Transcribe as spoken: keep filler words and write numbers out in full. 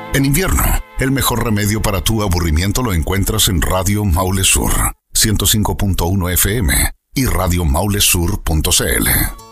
En invierno, el mejor remedio para tu aburrimiento lo encuentras en Radio Maule Sur, ciento cinco punto uno F M y radio maule sur punto c l.